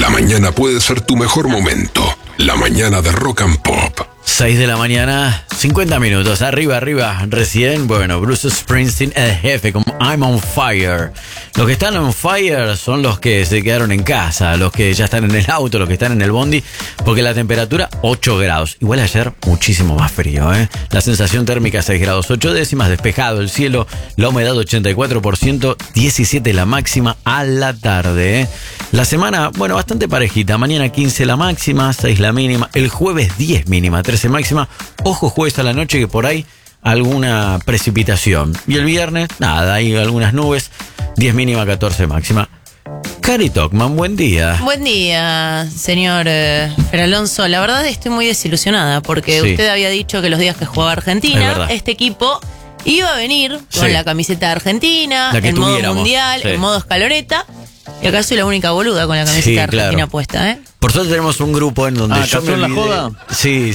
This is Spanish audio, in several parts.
La mañana puede ser tu mejor momento. La mañana de Rock and Pop. 6 de la mañana, 50 minutos, arriba, recién, bueno, Bruce Springsteen, el jefe, como I'm on fire. Los que están on fire son los que se quedaron en casa, los que ya están en el auto, los que están en el bondi, porque la temperatura 8 grados. Igual ayer, muchísimo más frío, ¿eh? La sensación térmica 6 grados 8 décimas, despejado el cielo, la humedad 84%, 17 la máxima a la tarde, ¿eh? La semana, bueno, bastante parejita, mañana 15 la máxima, 6 la mínima, el jueves 10 mínima, 13 máxima, ojo jueves a la noche que por ahí alguna precipitación. Y el viernes, nada, hay algunas nubes, 10 mínima, 14 máxima. Cari Tocman, buen día. Buen día, señor Alonso. La verdad estoy muy desilusionada porque Sí. usted había dicho que los días que jugaba Es Argentina, verdad. este equipo iba a venir con Sí. la camiseta de Argentina, La que en modo tuviéramos, mundial, sí. en modo escaloneta. Y acá soy la única boluda con la camiseta Sí, de Argentina claro. puesta, ¿eh? Por suerte tenemos un grupo en donde yo ¿acaso me en la olvidé. joda? Sí.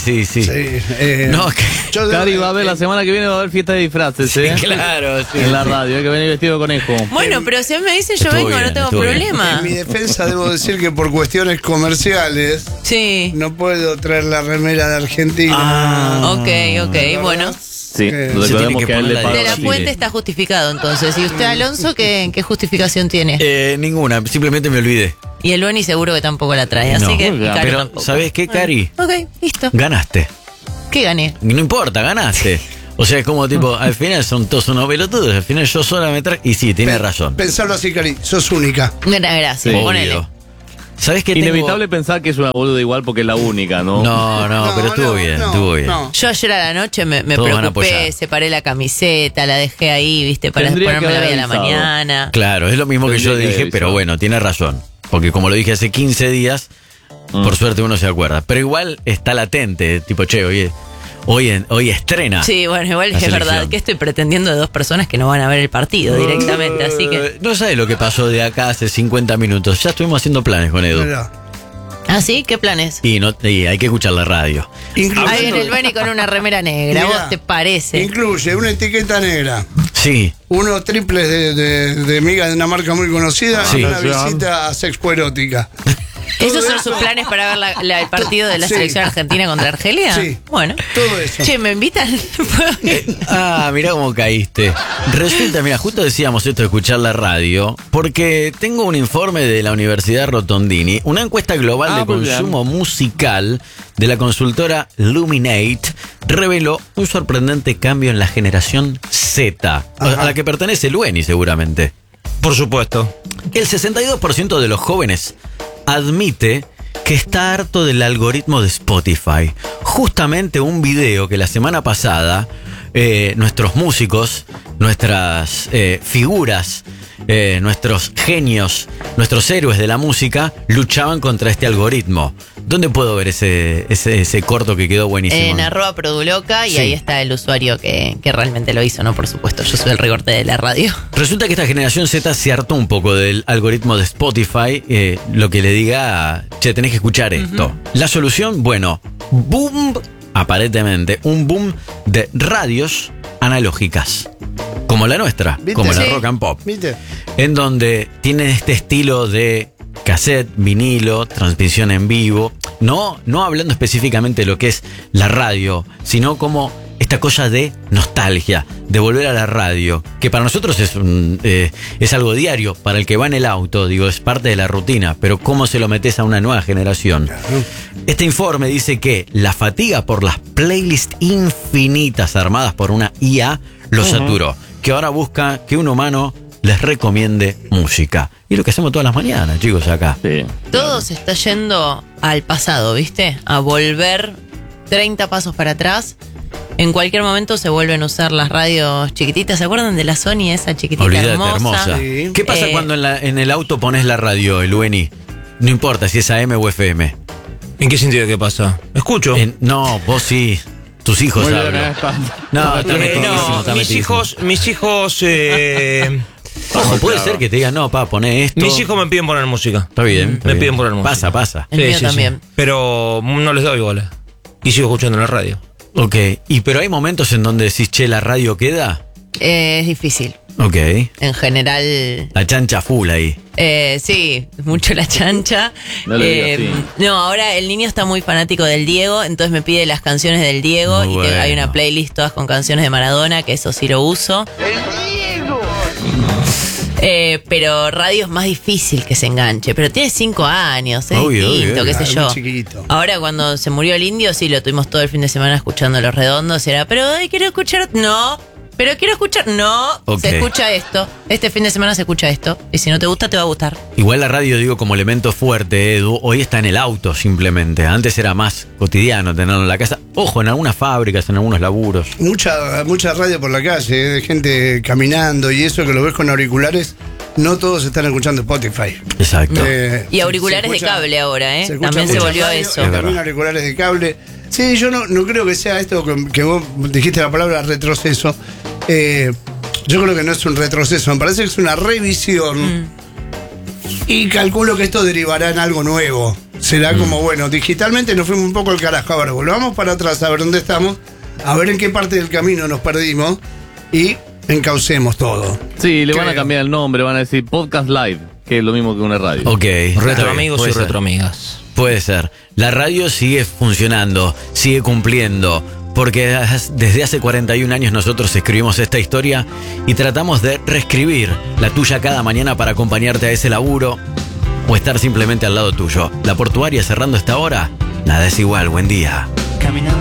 No, Cari va a ver la semana que viene, va a haber fiesta de disfraces, sí, ¿eh? claro, sí. En la radio, hay que venir vestido de conejo. Bueno, pero si a mí me dicen yo Estuvo vengo, bien, no tengo estuvo bien. problema. En mi defensa debo decir que por cuestiones comerciales Sí. no puedo traer la remera de Argentina. Ok, bueno. Sí, Se recordemos tiene que que a él le poner la paga De la Chile. Puente está justificado entonces. ¿Y usted, Alonso, qué justificación tiene? Ninguna, simplemente me olvidé. Y el Beni seguro que tampoco la trae, así No, que... muy bien. y Cari Pero, tampoco. ¿sabes qué, Cari? Ok, listo. Ganaste. ¿Qué gané? No importa, ganaste. O sea, es como tipo, al final son todos unos pelotudos, al final yo sola me traje. Y sí, tiene razón. Pensarlo así, Cari, sos única. Gracias, Sí. ponele. Obvio. ¿Sabes qué tengo? Inevitable pensar que es una boluda igual porque es la única, ¿no? No, pero estuvo bien, estuvo bien. no. Yo ayer a la noche me Todos van a preocupé, apoyar. separé la camiseta, la dejé ahí, viste, para Tendría que ponérmela haber bien a la avisado. mañana. Claro, es lo mismo que yo Tendría que dije, avisar. pero bueno, tiene razón. Porque como lo dije hace 15 días, por suerte uno se acuerda. Pero igual está latente, tipo, che, hoy estrena. Sí, bueno, igual La es verdad selección. que estoy pretendiendo de dos personas que no van a ver el partido directamente, así que... No sabes lo que pasó de acá hace 50 minutos. Ya estuvimos haciendo planes con Edu. Mirá. ¿Ah, sí? ¿Qué planes? Y hay que escuchar la radio. Incluye, Ahí en el Beni con una remera negra, Mirá, ¿vos te parece? incluye una etiqueta negra, Sí. unos triples de miga de una marca muy conocida Sí. y una visita a Sexpo Erótica. ¿Esos son eso- sus planes para ver el partido de la Sí. selección argentina contra Argelia? Sí. Bueno. Todo eso. Che, ¿me invitan? Mirá cómo caíste. Resulta, mira, justo decíamos esto de escuchar la radio, porque tengo un informe de la Universidad Rotondini, una encuesta global de muy bien. consumo musical de la consultora Luminate reveló un sorprendente cambio en la generación Z, a la que pertenece Lueni seguramente. Por supuesto. El 62% de los jóvenes admite que está harto del algoritmo de Spotify. Justamente un video que la semana pasada nuestros músicos, nuestras figuras, nuestros genios, nuestros héroes de la música luchaban contra este algoritmo. ¿Dónde puedo ver ese corto que quedó buenísimo? En @produloca y Sí. ahí está el usuario que realmente lo hizo, ¿no? Por supuesto, yo soy el recorte de la radio. Resulta que esta generación Z se hartó un poco del algoritmo de Spotify, lo que le diga, che, tenés que escuchar esto. La solución, bueno, boom, aparentemente, un boom de radios analógicas, como la nuestra, ¿Viste? como la Sí. Rock and Pop, ¿Viste? en donde tienen este estilo de cassette, vinilo, transmisión en vivo, no hablando específicamente de lo que es la radio, sino como esta cosa de nostalgia, de volver a la radio, que para nosotros es algo diario, para el que va en el auto, digo, es parte de la rutina, pero ¿cómo se lo metes a una nueva generación? Este informe dice que la fatiga por las playlists infinitas armadas por una IA lo saturó, que ahora busca que un humano les recomiende música. Y es lo que hacemos todas las mañanas, chicos, acá. Sí. Todo se está yendo al pasado, ¿viste? A volver 30 pasos para atrás. En cualquier momento se vuelven a usar las radios chiquititas. ¿Se acuerdan de la Sony esa chiquitita Olvídate, hermosa? hermosa. Sí. ¿Qué pasa cuando en el auto pones la radio, el UNI? No importa si es AM o FM. ¿En qué sentido qué pasa? Escucho. No, vos sí. Tus hijos Muy bien, hablo. ¿eh? Está metidísimo, está mis metidísimo. hijos, Ojo, puede ser que te digan, no, pa, poné esto. mis hijos me piden poner música. Está bien. está Me bien. piden poner música. Pasa. El mío también. Pero no les doy bola. Y sigo escuchando en la radio. Ok. Pero hay momentos en donde decís, che, la radio queda. Es difícil. Ok. En general, La chancha full ahí. sí, mucho la chancha. No le digas así. No, ahora el niño está muy fanático del Diego, entonces me pide las canciones del Diego Muy y bueno. hay una playlist todas con canciones de Maradona, que eso sí lo uso. Pero radio es más difícil que se enganche. Pero tiene 5 años, es Obvio, distinto, obvio. qué sé Ah, yo. muy chiquito. Ahora cuando se murió el indio, sí, lo tuvimos todo el fin de semana escuchando Los Redondos. Y era, pero ay, quiero escuchar. No, pero quiero escuchar. No, Ok. se escucha esto. Este fin de semana se escucha esto. Y si no te gusta, te va a gustar. Igual la radio, digo, como elemento fuerte, Edu, hoy está en el auto simplemente. Antes era más cotidiano tenerlo en la casa. Ojo, en algunas fábricas, en algunos laburos. Mucha radio por la calle, de gente caminando y eso que lo ves con auriculares. No todos están escuchando Spotify. Exacto. Y auriculares se escucha- de cable ahora, ¿eh? se escucha También se mucha volvió a radio eso. y Es también verdad. auriculares de cable. Sí, yo no creo que sea esto que vos dijiste la palabra retroceso. Yo creo que no es un retroceso, me parece que es una revisión. Y calculo que esto derivará en algo nuevo. Será como, bueno, digitalmente nos fuimos un poco al carajo. Ahora volvamos para atrás a ver dónde estamos, a ver en qué parte del camino nos perdimos y encaucemos todo. Sí, le van a Creo. cambiar el nombre, van a decir Podcast Live, que es lo mismo que una radio. Ok. está Retro bien, amigos puede y ser. retro amigas. Puede ser. La radio sigue funcionando, sigue cumpliendo, porque desde hace 41 años nosotros escribimos esta historia y tratamos de reescribir la tuya cada mañana para acompañarte a ese laburo o estar simplemente al lado tuyo. La portuaria cerrando esta hora, nada es igual, buen día.